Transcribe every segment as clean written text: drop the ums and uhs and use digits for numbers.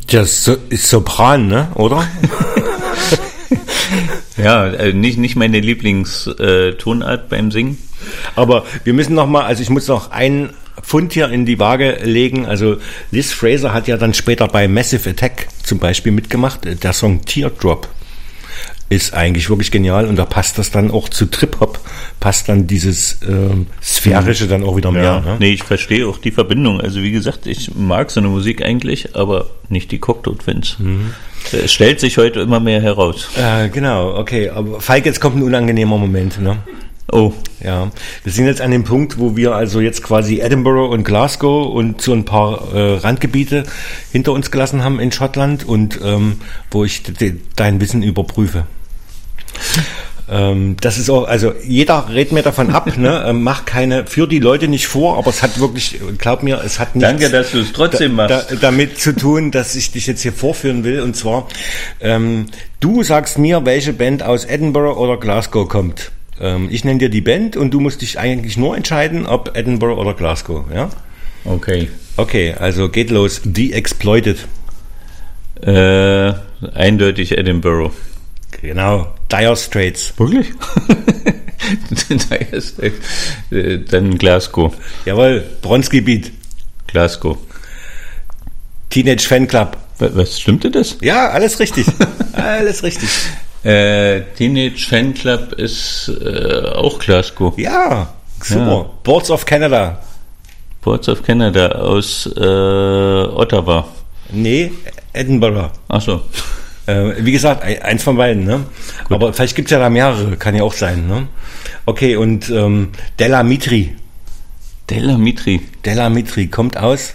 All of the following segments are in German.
Das ist Sopran, ne? Oder? Ja, nicht meine Lieblingstonart beim Singen. Aber wir müssen nochmal, also ich muss noch einen Pfund hier in die Waage legen. Also Liz Fraser hat ja dann später bei Massive Attack zum Beispiel mitgemacht. Der Song Teardrop ist eigentlich wirklich genial und da passt das dann auch zu Trip-Hop, passt dann dieses Sphärische dann auch wieder mehr. Ja, Ne? nee, ich verstehe auch die Verbindung. Also wie gesagt, ich mag so eine Musik eigentlich, aber nicht die Cocktail-Twins. Es stellt sich heute immer mehr heraus. Genau, okay. Aber Falk, jetzt kommt ein unangenehmer Moment, ne? Oh. Ja, wir sind jetzt an dem Punkt, wo wir also jetzt quasi Edinburgh und Glasgow und so ein paar Randgebiete hinter uns gelassen haben in Schottland und wo ich dein Wissen überprüfe. Das ist auch, also jeder redet mir davon ab, ne? Führ die Leute nicht vor, aber es hat wirklich, glaub mir, es hat nichts. Danke, dass du es trotzdem machst. Damit zu tun, dass ich dich jetzt hier vorführen will. Und zwar, du sagst mir, welche Band aus Edinburgh oder Glasgow kommt. Ich nenne dir die Band und du musst dich eigentlich nur entscheiden, ob Edinburgh oder Glasgow, ja? Okay. Okay, also geht los. The Exploited. Eindeutig Edinburgh. Genau. Dire Straits. Wirklich? Dire Straits. Dann Glasgow. Jawohl. Bronzegebiet. Glasgow. Teenage Fanclub. Was, stimmte das? Ja, alles richtig. Alles richtig. Teenage Fanclub ist auch Glasgow. Ja, super. Ja. Boards of Canada. Boards of Canada aus Ottawa. Nee, Edinburgh. Ach so. Wie gesagt, eins von beiden, ne? Gut. Aber vielleicht gibt's ja da mehrere, kann ja auch sein, ne? Okay, und Della Mitri. Della Mitri. Della Mitri kommt aus?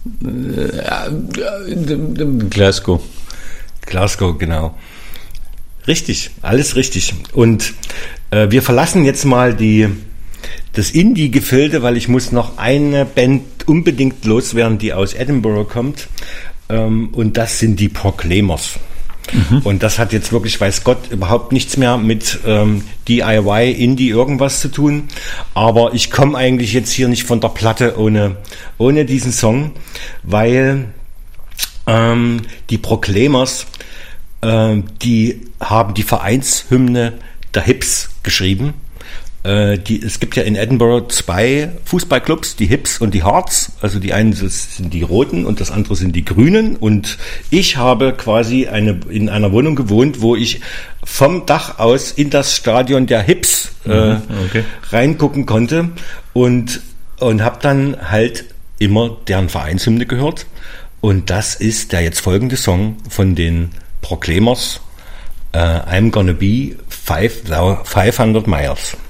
Glasgow. Glasgow, genau. Richtig, alles richtig. Und wir verlassen jetzt mal das Indie-Gefilde, weil ich muss noch eine Band unbedingt loswerden, die aus Edinburgh kommt. Und das sind die Proclaimers. Und das hat jetzt wirklich, weiß Gott, überhaupt nichts mehr mit DIY, Indie, irgendwas zu tun. Aber ich komme eigentlich jetzt hier nicht von der Platte ohne diesen Song, weil die Proclaimers, die haben die Vereinshymne der Hips geschrieben. Es gibt ja in Edinburgh 2 Fußballclubs, die Hips und die Hearts. Also die einen sind die Roten und das andere sind die Grünen. Und ich habe quasi in einer Wohnung gewohnt, wo ich vom Dach aus in das Stadion der Hips reingucken konnte und habe dann halt immer deren Vereinshymne gehört. Und das ist der jetzt folgende Song von den Proclaimers, I'm Gonna Be 500 Miles.